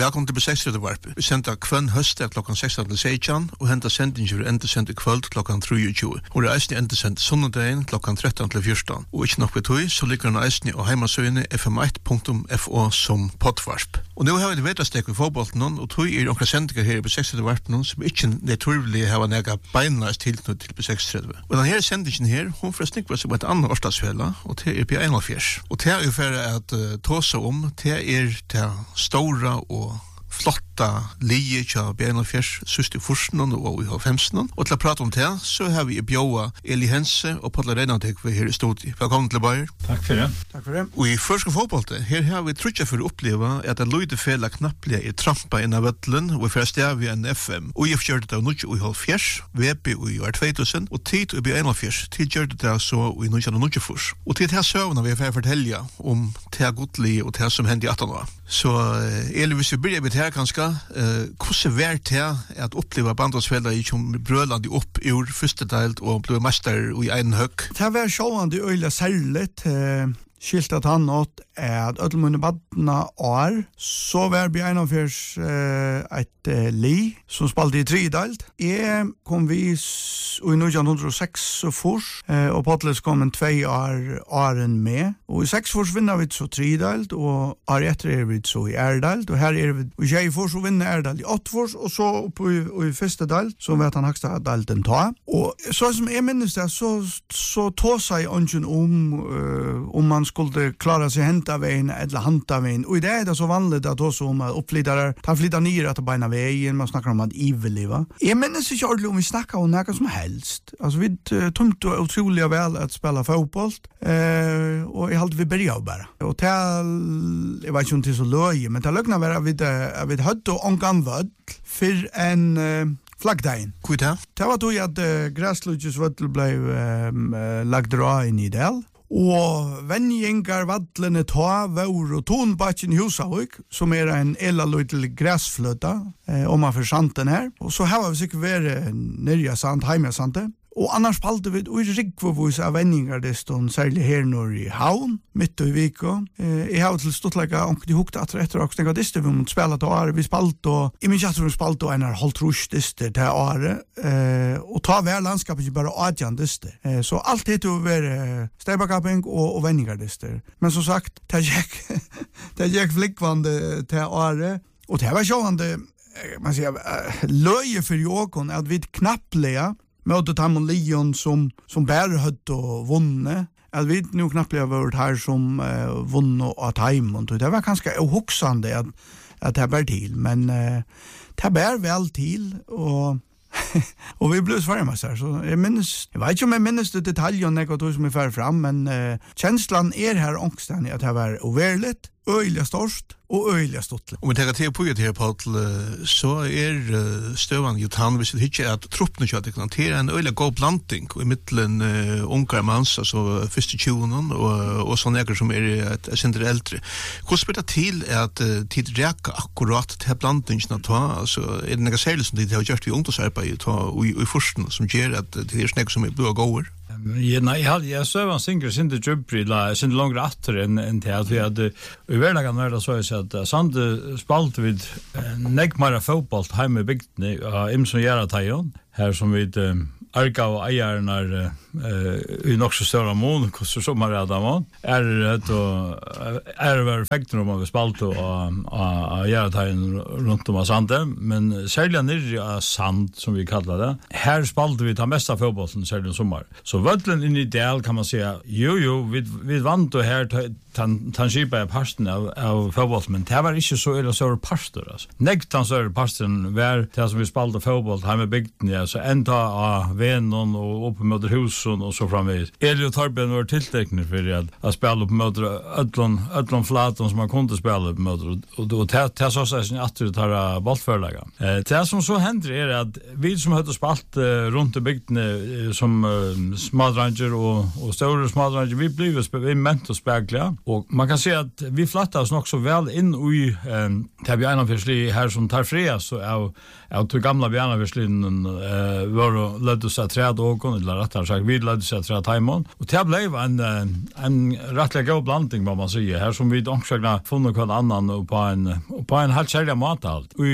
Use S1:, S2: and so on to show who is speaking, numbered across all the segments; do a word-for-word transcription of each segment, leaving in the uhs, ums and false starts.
S1: Velkommen til B seks varp. Vi sender kvann høst klokken sexton til sexton, og henter sendingen for enda sendt kvöld klokken tjuetre. Og det er eisne enda sendt sundagen klokken tretton til fjorton. Og ikke nok ved tog, så ligger den eisne og heimasøyene f m one punktum f o som poddvarp. Og nå har vi det vedrastek ved fotbollen, og tog er noen sendinger her i B seks varp som ikke naturlig har nega beinleis tilknytt til B seks. Og denne sendingen her, hun får snikva seg på et annet årsdagsfella, og det er P one oh four. Og det er jo for at uh, tåse om, det er det stora og flotta lie tja B one oh four syste forsen og i femsten. Og til å prate om det, så har vi bjåa Eli Hense og Palle Reinantek her i studiet. Velkommen til Bayer.
S2: Takk for det.
S3: Takk for det.
S1: Og i første fotballet, her har vi trutja for å oppleve at det løyde fela knapplige er trampa inn av Vøtlen, og i første av vi en F M. Og jeg gjør det av nukje og i halv fjers, V P og i år two thousand, og tid og i B one oh four, tid gjør det så i nukje og nukje fors. Og til det søvna vi får fortelle om det godlige og det som hendte i atten år. Så Eli, hvis vi begynner med det her kanskje, Uh, hvordan er det at oppleve bandåsfeller som brølande opp i ord første delt og ble mester i en høgg?
S3: Det var sjående øyla særligt, uh, skilt at han åt at ødelmunne badna år, så var vi en av fyrs uh, et uh, li som spalte i tre delt. Jeg kom vi i nitton oh six fors, uh, og Potles kom en tvei år åren med. Og i seks fors vinner vi så tre delt, og år etter er vi så i er delt, og her er vi i tjei fors og vinner er delt i åtte fors, og så oppe i, i første delt, så vet han haksta delten ta. Og så som jeg minnes det, så, så tog seg ønsken om, uh, om man skulle klara seg henta veien eller hanta veien. Og i det er det så vanligt at også om at oppflytare tar flytta nere etter beina veien, man snakker om at iveliva. Jeg minnes ikke ordentlig om vi snakker om noe som helst. Altså vi uh, tømte utrolig vel at spela fotboll, uh, og jeg halte vi börja bare. Og til, jeg vet ikke om det er så løye, men til løgna var at vi, uh, vi høtte omgang vødd for en uh, flaggdagen.
S1: Hvor er det?
S3: Det var då at uh, Græsludjes vøddel ble um, uh, lagt dra inn i del. Og vennjengar vadlene ta vår og tonbakken i Husavik, som er en ella løydel græsfløta, eh, om man for santen her. Og så har vi sikkert vært nyrja sant, heimja sante. Og annars palte vi og rikvåvis av venningar deston, særlig her når i Havn, midt og i Viko. Eh, jeg har til stortlega omkring de hukte etter etter og stenga dister vi måtte spela til året. Vi spalte og, i min kjatter vi spalte og en er halvt rus dister til året. Eh, og ta hver landskap ikke bare adjan dister. Eh, så alt heter jo være steibakapping og, og venningar dister. Men som sagt, det gikk, det gikk flikkvande til året. Og det var sjåvande, man sier, løye for jåkon at vi knapplega møtet ham og Leon som, som bærer høtt og vunne. At vi nu knappt har vært her som uh, vunne av Taimond. Det var ganske uhoksande at, at det bær til, men uh, det bær vel til, og og vi ble svarmester, så jeg minnes, jeg vet ikke om jeg minnes det detaljen jeg har som er fer fram, men uh, kjenslan er her ångsten at det var uverligt, øyelig størst og øyelig stått.
S1: Om vi tenker til på det her, Paul, så er støvan jo tann, hvis det ikke er at truppene kjøtt, det er en øyelig god blanding i middelen uh, ungar mans, altså første tjuven, og, og sånne eger som er et sindre eldre. Hvordan spør det til at uh, tid reka akkurat til blandingen å ta, altså er det noe særlig som de har gjort i ungdomsarbeid ta, og i, i forsten som gjør at det er snakk som er bra gåer?
S2: Ja, nei, jeg hadde, jeg søv han synger sinde djupri, sinde langre atter enn en til at vi hadde, i hverdagen var det så jeg sier at Sande spalte vid negmara fotball hjemme i bygdene av Imson Gjeratejon, her som vi Arga og eieren er uh, i nokså større mån, hvordan som er det mån, er det er det fekten om at vi spalte av Gjeratejon rundt om av Sande, men særlig nere av Sand, som vi kallar det, her spalte vi ta mest av fotballen særlig om sommer. Så vødlen inn i del kan man säga, jo jo, vi, vi vant og her tanskipa er parsten av, av fotballen, men det var ikke så eller større parster. Altså. Nektan større parsten var det som vi spalte fotball hjemme i bygden, ja, så enda av vennen og oppe mot husen og så framvis. Eli og Torben var tiltekner for at, at spille opp mot ødlom flaten som man kunne spille opp mot, og det så seg sin atter å ta bollførlega. Eh, det som så hender er at vi som hadde spalt eh, rundt i bygdene eh, som eh, smadranger og, og større smadranger, vi ble vi ment å spekla, og man kan se at vi flattet oss nok så vel inn i eh, til Bjarnafirsli her som tar freas, og av, av til gamla Bjarnafirsli eh, var og lødde oss att träda och eller rättare sagt vi lade sig att träda timon och det blev en en rättlig god blandning vad man säger här som vi också funnit någon annan och på en och på en helt särskild mat allt och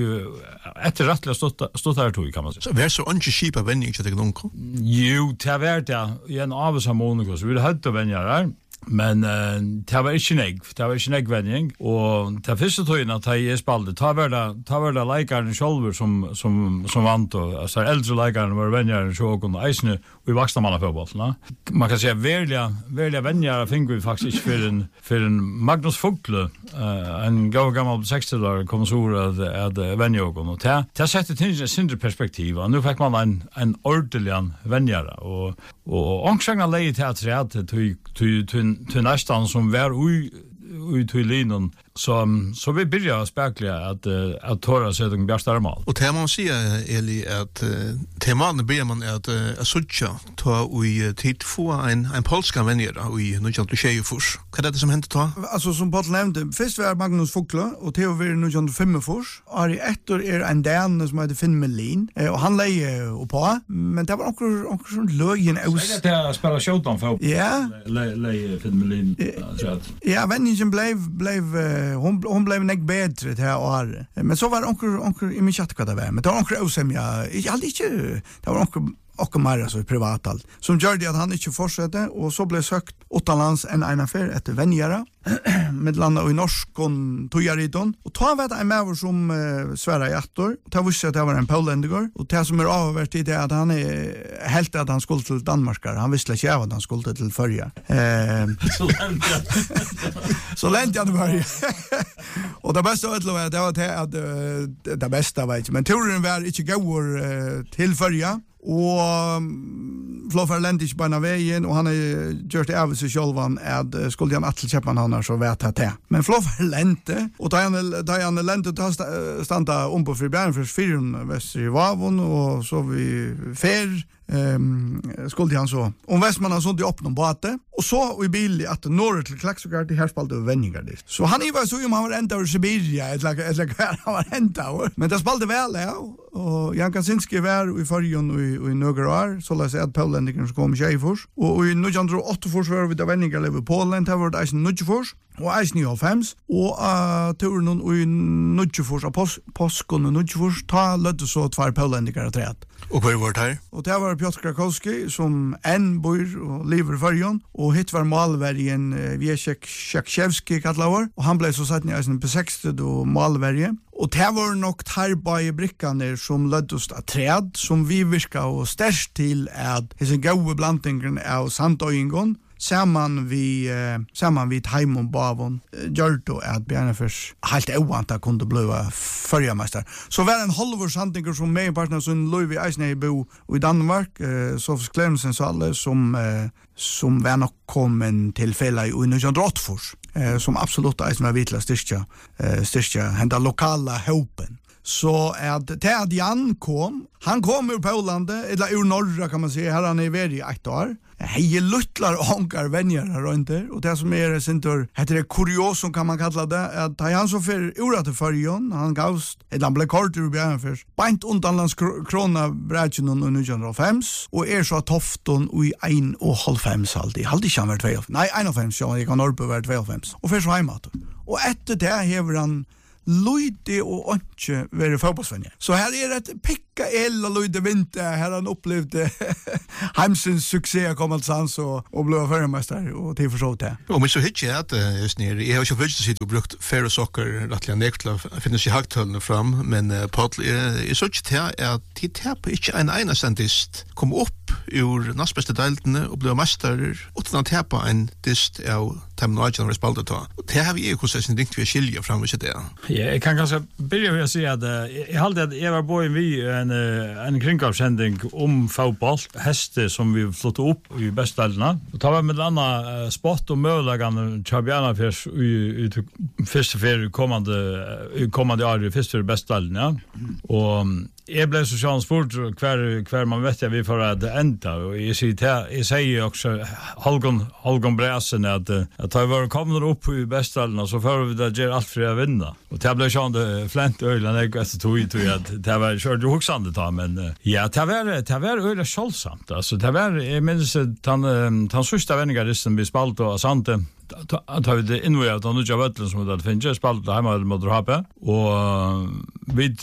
S2: ett rättligt stort stort här tog kan man säga.
S1: Så vär så inte cheap av vending att det någon.
S2: Jo, det var det i en avsammonik så vi hade vänner där. Men uh, det var ikke negg, det var ikke neggvenning, og det første tøyene at jeg spalte, det var det, det var det leikeren selv som, som, som vant, og altså eldre leikeren var vennjeren sjåken, og eisene, og i vaksna mann av fotballen. Man kan säga verliga, verliga vennjere finner vi faktisk ikke for en, for en Magnus Fogle, uh, en gav gammal seksti-år kommissor av vennjåken, og det, det setter til en sindre perspektiv, og nå fikk man en, en ordentlig vennjere, og, og ångsjengene leie til at det til, til, til til nästan som var ui ui til linan så så vi börjar spekla att att torra sig de bästa mal.
S1: Och det man säger Eli att teman ber man att att sucha ta ui tid få en en polska vänner och i nu kan du fors. Vad är det som hänt ta?
S3: Alltså som Paul nämnde, först var Magnus Fogle och Theo var nu kan fem fors. Ari ettor är en Dan som heter Finn Melin och han lejer och på men det var också också sån löjen aus.
S2: Det spelar showdown för.
S3: Ja.
S2: Lejer Finn Melin så att.
S3: Ja, vänningen blev blev hon hon blev näck bättre det här år. Men så var onkel onkel i min chatt vad det var. Men det var onkel osemja. Jag hade inte det var onkel och mer så privat allt. Som gör det att han inte fortsätter och så blev sökt utomlands en en affär efter vänjara med landa i norsk och tojariton och ta vet en mer som uh, svära hjärtor och ta visste att det var en poländiger och det som är avvärt i det att han är helt att han skulle till Danmark. Han visste inte att han skulle till förja. Eh
S2: så länge
S3: så länge han var. Och det bästa var det var det att det bästa var inte men turen var inte går uh, till förja. Og um, Floffer lente ikke på en av veien, og han har gjort det av seg selv at uh, skulle han atle kjøpe han så vet jeg det. Men Floffer lente, og da han, da han lente til å stande om på Fribjern for fyren vester i Vavon, og så vi fer, um, skulle han så. Om Vestmann har sånt i åpne båte, og så i bil at norr til Klaksugard i herspalte og vendinger dit. Så han var så om han var enda over Sibiria, eller hva han var enda over. Men det spalte vel, ja, og Jan Kaczynski var i fargen og i, i nøkker år, så la jeg si at Paulendikken som kom i Tjejfors. Og i nittonhundra og åtta fors var vi da vendinger lever i Polen, det var det eisen nittifors, og eisen nittiofems, og uh, turen og i nittifors, og pos, påskon og nittifors, ta lødde så tvær Paulendikker og træt.
S1: Och vad var det här?
S3: Och det var Piotr Krakowski som en bor och lever i Färjön och hit var malvärjen uh, Wieszek Szakszewski kallar och han blev så satt i en besexte då malvärje. Och det var nog tarba i brickaner som löddes av träd som vi virka och stärst till att hesen gode blandingen av sandøyngon samman vi eh, samman vi Taimon Bavon gjorde att Bjärnefors helt ovanta kunde bli förjamästare. Så var en halvår sandinger som med partner som Louis Eisner bo i Danmark eh, så Clemens så alla som eh, som var nok kommen til fälla i nittonhundra och åtta eh, som absolut Eisner var vitla styrka eh, styrka hända lokala hopen. Så att det att Jan kom, han kom ur Polande, eller ur norra kan man säga, här han är i ett år. Hej luttlar onkar vänner här runt där och det som är sentor heter det kurios som kan man kalla det att han så för ura till förjon han gavst ett han blev kort ur Bjärnefors bant undanlands krona brächen och nittonhundrafem och är så tofton och i en och halv fem alltid hade inte han varit två nej en och fem så jag kan norpa vara två fem och för så hemåt och efter det hever han Luide og ikke være fotballsvenner. Så her er et pikka el og Luide vinter. Her han opplevde Heimsens suksess kom alt sans og, og ble førermester og til forsåt det.
S1: Og men så hitt jeg at jeg har ikke flyttet sitt og brukt færre sokker rettelig nek til å finne seg hagtølene fram, men uh, Paul, jeg, jeg så ikke til at de teper ikke en eneste dist kom opp ur nastbeste deiltene og ble mesterer uten å tepe en dist av terminalgen og spaltet ta. Og det har vi ikke hvordan jeg ringt vi skilje fram hvis det.
S2: Ja, jeg kan kanskje börja med å si at uh, jeg halte at jeg var på en, en, en kringkapssending om fotball, heste som vi flottet opp i bestdelene. Og det var med annet uh, spott og mølegene til Bjernefors i, i første ferie kommende, uh, kommende år i første bestdelene. Ja. Og um, jeg ble så sånn spurt hver, hver man vet jeg vi får at enda. Og jeg sier, jeg sier også Holgon, Holgon Bräsen at, at da vi kommer opp i bestdelene så får vi det gjøre alt for å vinne. Og det ble sånn det flent øyne jeg etter tog i tog at det var kjørt. Du husker huxande ta men uh, ja det var det var öle skålsamt alltså det var jag minns han han sista vängaristen vi spalt och Sante att ha det invoja att nu jag vet som det finns spalt hemma mot Rape och vi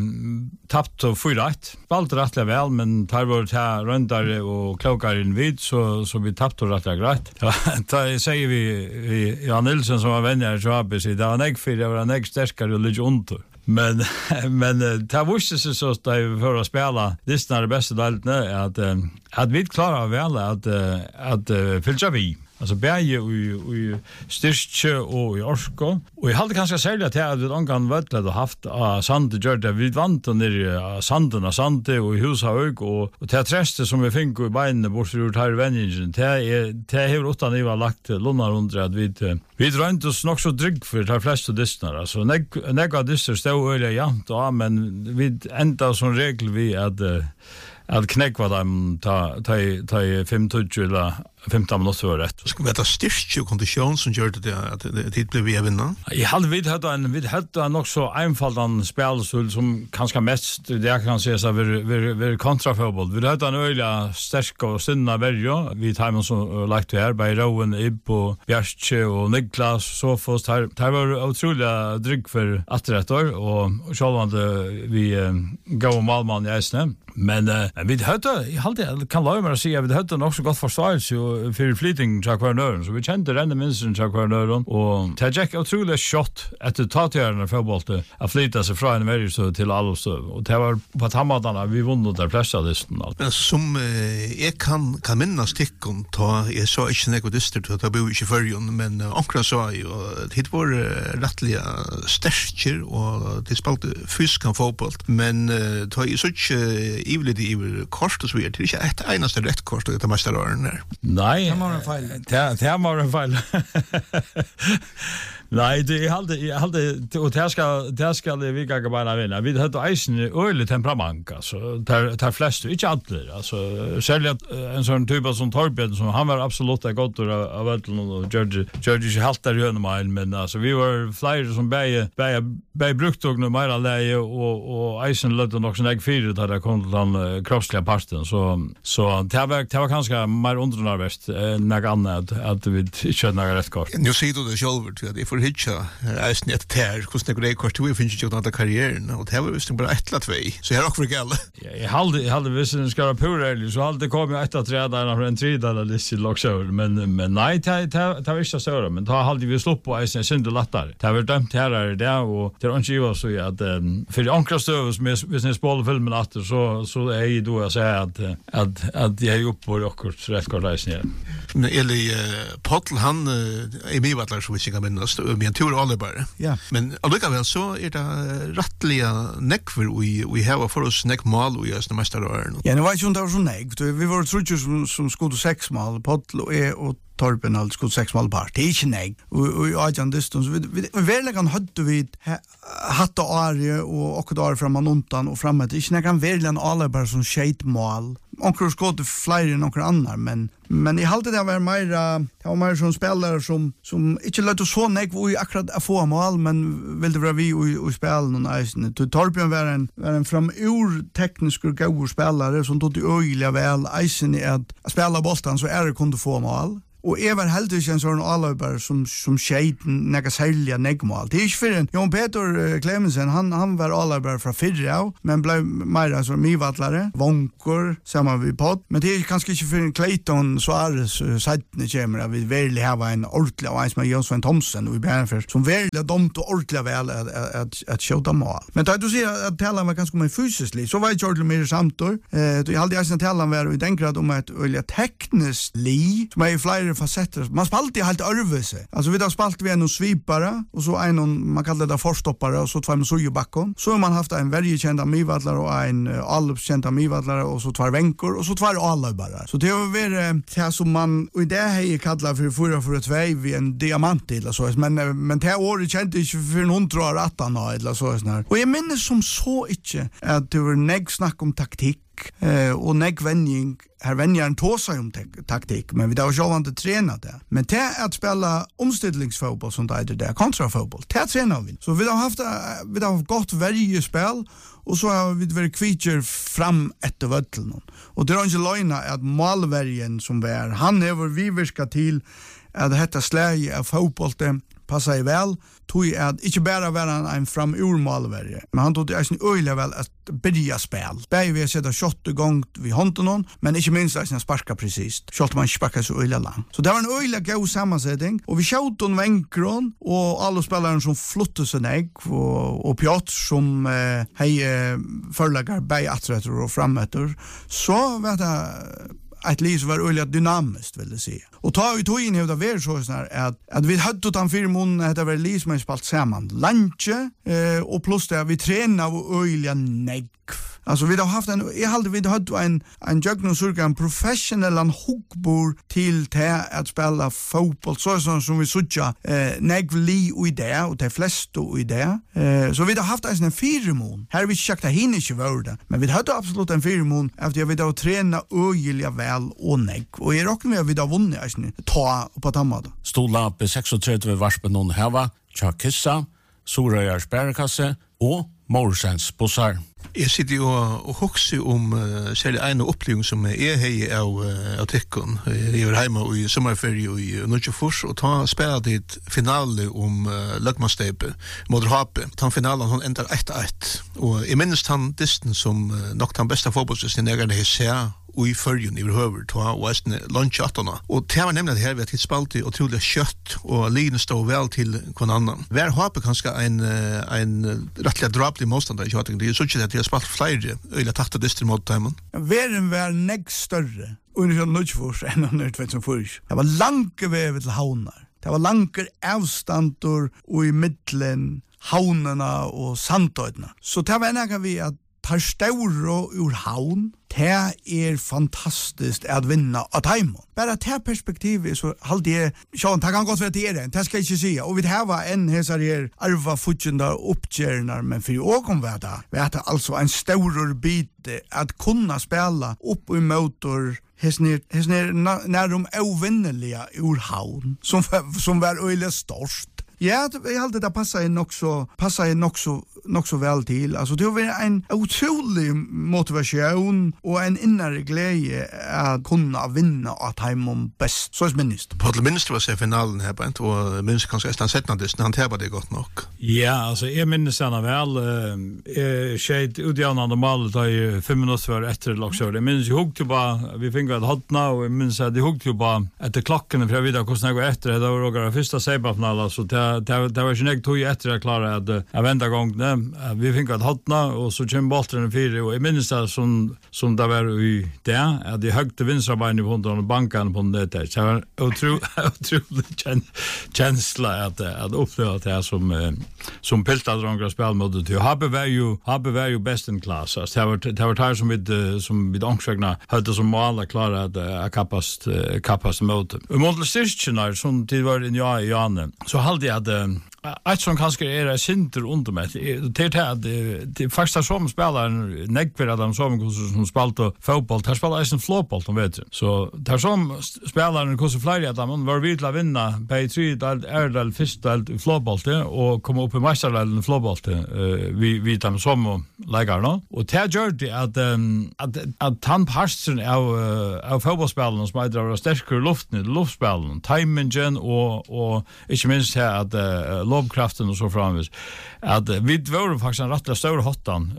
S2: tappt och fyra ett spalt rättligt väl men tar vart här rundare och klokar in vid så så vi tappt och rättligt grejt ja då säger vi, vi Jan Nilsson som var vänner så har sig där jag för det var en extra starkare och lite ont men men det visste sig så att för att spela det är det bästa delen att att vi klarar väl att att fylla vi alltså bäge och och styrke och i orsko och jag hade kanske sälja till att vi ankan vötlet och haft uh, sande gjorde vi vant och ner sanden och sande och i hushög och och till träste som vi fick i benen bort ur här vänningen det är det har åtta ni var lagt lånar under att vi vi drönt oss nog så drygg för de flesta dystnar alltså nega dyster stå öliga jämt och men vi ända som regel vi att att knäcka dem ta ta ta fem tjugo eller femton minuter var rätt.
S1: Ska vi ta styrke och kondition som gör det att det blev vi vinna?
S2: Jag hade vid hade en vid hade nog så enfaldan spelsul som kanske mest det kan säga så vi vi vi kontrafotboll. Vi hade en öliga starka och sinna värja vi tar så lagt här by Rowan Ib och Bjärche och Niklas så först här det var otroligt drygg för atträtter och självande vi gå Malman i Isne. Men uh, vi hade jag hade kan lova mig att säga vi hade nog så gott förståelse för flytting till kvarnören så vi kände den minsten till kvarnören och det gick otroligt shot att ta till den fotbollen att flytta sig från en värld så till alltså och det var på tammadarna vi vunnit där pressalistan allt.
S1: Men som eh, jag kan kan minnas tickon ta jag så inte något dystert att bo i förrjon men ankra sa ju det var rättliga stärker och det spelade fyskan fotboll men uh, ta ju så ivligt i kort och så vidare. Det är inte ett enaste rätt kort att ta mästarören där.
S2: Nej,
S3: det var en fel.
S2: Det det var en fel. Nej, det hade jag hade och det ska det ska det vi går bara vinna. Vi hade isen öle temperament alltså där där flest inte alla alltså sälja en sån typ som Torbjörn som han var absolut ett gott av Ötlen och George George helt där genom mil men alltså vi var flyger som bäge bäge bäge brukt och nu mer läge och och isen lät nog sån fyra där det kom den kroppsliga parten så så det var det var kanske mer undernervöst när annat att vi inte några rätt kort.
S1: Nu ser du det själv att det för hitcha är ett tär hur snägt det kort du finns ju inte karriären och det var visst bara ett eller två så jag har också gäll.
S2: Jag hade jag hade visst en ska pura så hade kom jag ett att träda där en tredje eller lite lockshow men men nej det det var inte så men då hade vi slopp på isen synd och lättare. Det var dömt här är det och det är inte ju så att för ankra stövs med business ball filmen efter så så är ju då jag säger att att att jag är uppe på rockort rätt kort isen.
S1: Men Eli Pottel han är med vad så vi ska minnas med en tur alla bara.
S3: Ja.
S1: Men allikevel så är det rättliga neckver vi vi har för oss neck mal och just nästa år.
S3: Ja, det var ju inte så neck. Vi var tror som som skulle sex mal Pottel och är och Torpen alltså skulle sex mal part. Det är inte neck. Och och jag jan distans vi vi verkligen hade vi hatta Arje och och där framan undan och framåt. Inte neck kan verkligen alla bara som shade mal. Onkel skott flyger än några andra men men i halta det var mer det var mer som spelare som som inte lät oss så nek vi akkurat att få mål men vill det vara vi och spela någon isen till Torbjörn var en var en fram ur teknisk och god spelare som tog det öliga väl isen i att spela bollen så är det kunde få mål. Och Evar Heldig en sån allöbar som som skejten näga sälja negmål. Det är inte för en Jon Peter Clemensen han han var allöbar från Fyrjau men blev mer alltså mivallare, vonkor samma vi på. Men det är kanske inte för en Clayton Suarez sättne kommer vi vill ha en ordentlig och en som Jonsson Thomsen och vi behöver för som vill domt och ordentligt väl att att att skjuta mål. Men då du ser att tälla var ganska mer fysiskt så var det Jordan mer samt då. Eh då hade jag sen tälla var i den grad om att öliga tekniskt li som är flyer facetter. Man spaltar helt örvelse. Alltså vi har spalt vi en svipare och så en man kallar det förstoppare och så två med sojobackon. Så har man haft en väldigt känd mivallare och en allkänd mivallare och så två vänkor och så två allöbare. Så det har varit det som man och det här kallar för fyra för två vi en diamant eller så men men det året kände inte för någon tror att han har eller så sån här. Och jag minns som så inte att det var nägg snack om taktik. eh, og negg vending. Her venjaren tåsar om taktik, men vi har jo vant til trena det. Men det er at spela omstillingsfotboll som det er det, kontrafotboll, det trenar vi. Så vi har haft, vi har haft godt verje spel, og så har vi vært kvitter fram etter vøttelen. Og det er ikke løgna at malverjen som vi er, han er vår vi virka til at dette slag av fotbollet passar i vel, tog at ikke bare være en fram ur malverje, men han tog det eisen øyla vel at byrja spel. Begge vi har sett shot igång vid hånden, men ikke minst eisen sparka presist. Shot man sparka så øyla lang. Så det var en øyla god sammansetting, og vi kjøtt om venkron, og alle spelaren som flytte seg negg, og, og Piotr som eh, hei eh, førlegger begge atretter og frametter, så vet jeg ett liv som var öliga dynamiskt, vill det säga. Och ta vi tog in i det var så sånär att att vi hade utan fyra månader det var liv som är spalt samman. Lunche eh, och plus det vi tränar och öliga negg. Alltså vi har haft en jag hade vi hade en en jugnosurka en professionell en hookbor till te att spela fotboll så sån som vi såg eh negli och idé och de flesta och idé. Eh så vi har haft en fyra mån. Här vi checkade hin inte värde, men vi hade absolut en fyra mån efter vi då träna öliga väl och negg. Och är också med vi då vunnit alltså ta på tammad.
S4: Stola på trettiosex varspen någon hava, Chakissa, Sorøyar Sparekasse og Morsens bussar.
S1: Jeg sitter jo og hokser om uh, særlig en opplevelse som er hei av, uh, av Tikkun. Jeg var hjemme i sommerferie i Nordjefors og ta spelet et finale om uh, Løgmanstepe mot Hape. Ta finalen han ender ett ett. Og jeg minnes han disten som uh, nok den beste fotballsisten jeg har sett og i førjen i høver ta og eisne lunch attona. Og det var nemlig at her vi har tilspalt i utrolig kjøtt og lignende stå vel til hver annan. Hver Hape kanskje en, en rettelig draplig motstander i kjøttingen. Det er så ikke at de har spalt flere øyla takta distri mot teimen.
S3: Veren var negg større under Nordjefors enn under tjuefyra. Det var lange vevet til havnar. Det var lange avstandur og i middelen havnarna og sandtøydna. Så det var enn vi at tar stauro ur havn, det er fantastiskt at vinna av taimon. Bara det perspektivet så halde jeg, sjån, det kan godt være det er det, det skal jeg ikke si. Og vi har en hesar her arva futjendar oppgjernar, men for å kom vi da, vi har altså en staurur bite at kunna spela opp i motor hesner hesner nærum ovinnelige ur havn, som, som var øyla størst. Ja, jag hade det passa in också passa in också också väl till. Alltså det var en otrolig motivation och en inre glädje att kunna vinna att hemom bäst. Så är minst.
S1: På det minst var sig finalen här på och minst kanske nästan sett när det han tävlade det gott nog.
S2: Ja, alltså jag minns den väl eh sked utjämnande mål då i fem minuter för efter lockshot. Det minns jag hugg bara vi fick att hotna och minns att det hugg bara efter klockan för vidare kostnader går efter det var några första semifinal så det det det var ju jag tog efter att klara att jag vända gång det vi fick att hotna och så kom bollen i fyra och i minst som som det var i där att det högte vinstrabain i hundra och bankan på det där så var otroligt otroligt känsla att att uppleva det som som piltade några spel mot det har var ju har var ju best in class så det var det var tar som med som med angstsjukna hade som alla klara att kapast kapast mot och mot Styrkjena som det var i ja i Janne så hade jag ett som kanske är det synter under mig det är det det första som spelar neckver av dem som som spelar fotboll där spelar är en flopboll de vet så där som spelar en kurs flyger att man var vill vinna på tre där är det första i flopboll och komma upp i mästarleden flopboll vi vi tar som lägger då och det gör det att att att han passar av av fotbollsspelarna som är där starkare luften luftspelen timingen och och inte minst här att lovkraften och så framvis att vi var faktiskt en rätt stor hottan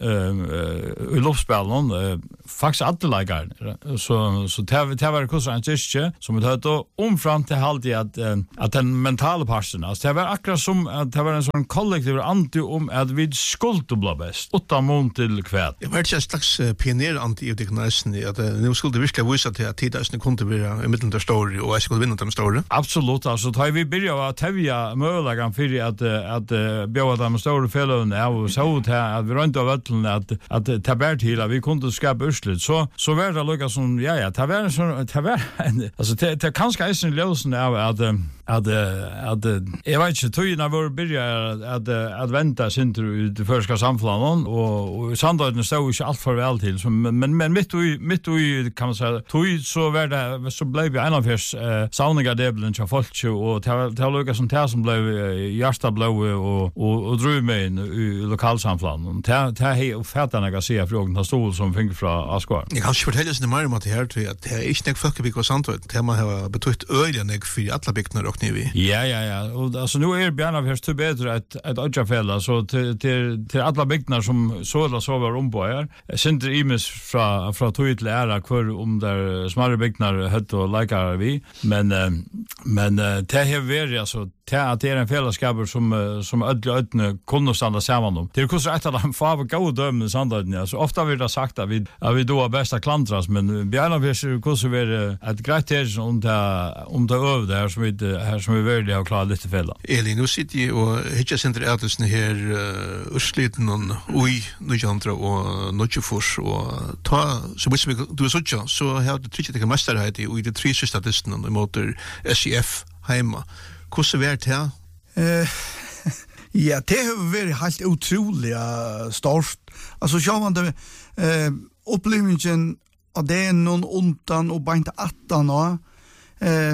S2: eh i luftspelen eh faktiskt alla lägar så så det det var kurs en tjänst som det hade om fram till halvtid att att den mentala parten alltså det var akkurat som att det var en sån kollektiv anti om att vi skulle bli bäst åtta mån till kväll.
S1: Det var ett slags pioner anti utveckling att nu skulle det virkelig visa till att tidsne kunde vara i mitten av story och jag skulle vinna de stora.
S2: Absolut alltså tar vi börja att tävja möjligen för för att att bjöa de stora fällorna av så att vi runt av ötlen att att ta bär till att vi kunde skapa urslut så så var det lucka som ja ja ta var så ta var alltså det det kanske är en lösning av att att att jag vet inte hur när vi börjar att att vänta sin ut det första samflanon och och sandöden så inte allt för väl till så men men mitt i mitt i kan man säga tog så var det så blev vi en av förs sauniga deblen så folk och ta ta lucka som tar som blev hjärta blå och och och dröm med i lokalsamflanon ta ta he färdarna kan se frågan har stol som fick från Askvar.
S1: Jag kan fortälja sig mer om att det här tror jag att det är inte folk vi går sandöden tema har betytt öliga för alla bygder och ni.
S2: Ja ja ja och alltså nu är Bjärna först till bättre att att Öjafälla så till till till alla bygder som sådär så var om på här. Center Imis från från till ära kvar om där små bygder hött och likar vi men men det har varit alltså att det är en fällskap som som ödla ödne kunde stanna samman om. Det är kanske ett av de få goda dömen sandöden ja så ofta vill det sagt att vi att vi då är bästa klantras men Bjärna först kanske vara ett grejt om det om det över där som vi här som vi vill ha klara lite fälla.
S1: Eli, nu sitter jag och hittar center ätelsen här uh, ursliten och oj nujandra och nojufors och ta så mycket som du så så så har det tryckt till mästerhet i det tre sista testen och motor S C F hemma. Hur så vart här?
S3: Eh ja, det har varit helt otroliga stort. Alltså så man det eh upplevelsen av det någon undan och bara inte attan och eh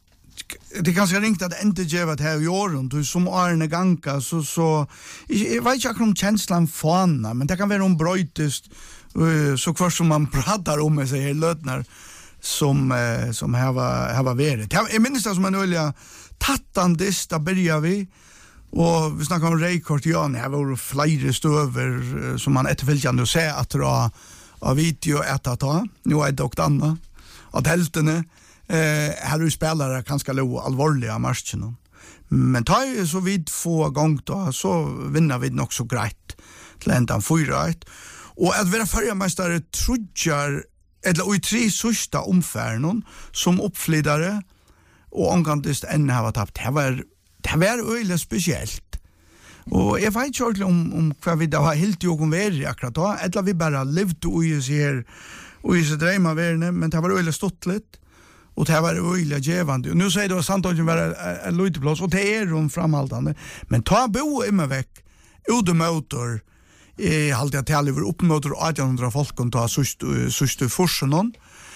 S3: det kanske ringt att inte ge vad här i åren du som Arne Ganka så så jag vet inte om känslan fana men det kan vara om brötest så kvar som man pratar om med sig här lötnar som som här var här var värdet. Jag minns det som en olja tattandist där börjar vi och vi snackar om rekord ja det var flera stöver som man efterföljande och se att dra av video ett att ta. Nu är det dock Anna att heltene Eh här är spelare ganska låg allvarliga matchen. Men tar ju så vid få gång då så vinner vi nog så grejt till ändan fyra ett. Och att vara förmästare trudjar eller i tre sista omfärnon som uppflidare och angantist än har tappat. Det var det var öle speciellt. Och jag vet inte om om vad vi då har helt ju om värre akkurat då eller vi bara levt och ju ser och ju så drömma värne men det var öle stottligt. Och det var öliga gevande. Och nu säger det att Sandholmen var en lojteplats och det är de framhållande. Men ta bo immer väck udemotor i halvt att tala över uppmotor åttahundra folk och ta sista forsen någon.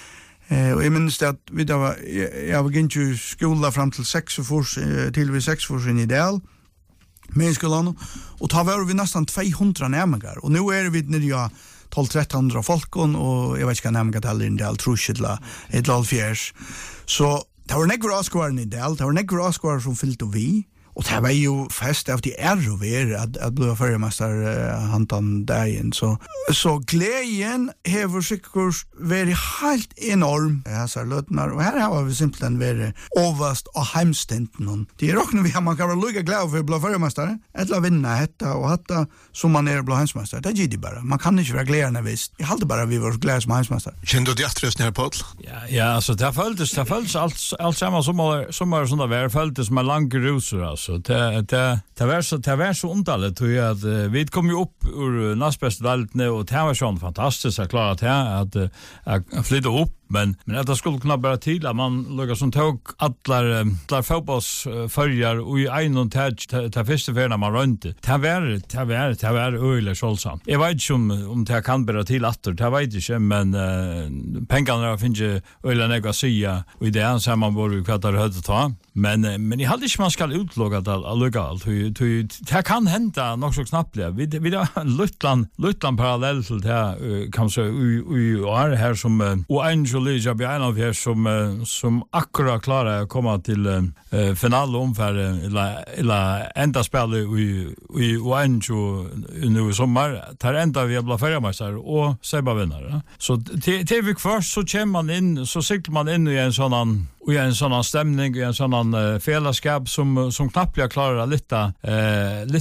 S3: Eh och jag minns att vi då var jag var gick ju skola fram till sex fors till vi sex fors i Ideal. Men skolan och ta var vi nästan tvåhundra närmare och nu är vi när jag tolv tretton folk och jag vet inte kan nämna heller in del truschla ett halvfjärs så det var några Oscar i del det var några Oscar som fyllt och vi och det var ju fest av de är och ver att att bli förmästare hantan dagen så så glädjen har säkert varit helt enorm ja så lötnar och här har vi simpelthen varit överst och hemstenten det är också vi har man kan vara lugga glad för bli förmästare eller vinna detta och hatta som man är bli hemsmästare det ger det bara man kan inte vara glad visst jag hade bara vi var glada som hemsmästare
S1: kände du att rösten här på
S2: ja ja alltså det följdes det följdes allt allt samma som som var såna där följdes som en lång rusar så det det det var så det var så underligt tror jag att vi kom ju upp ur nästbästa delen och det var så fantastiskt att klara det att att flytta upp men men att det skulle kunna bara till att man lugga som tog alla alla fotbollsföljar och i en och ta ta första för när man runt det var det var det var öle sålsam jag vet inte om om det kan bara till åter det vet inte men uh, pengarna finns ju öle negasia och i det så man borde kvartar höd ta men men jag hade inte man ska utlogga det legalt hur det kan hända nog så knappt vi vi har Lutland Lutland parallell till det kanske i år här som och Angelija Bjärn av här som som akkurat klarar att komma till uh, finalomfär eller eller ända spela i i Oanjo nu i sommar tar ända vi blir färgmästare och Seba vinnare så till till vi först så kommer man in så cyklar man in i en sån och en sån stämning i en sån uh, fällskap som som knappt jag klarar lite uh,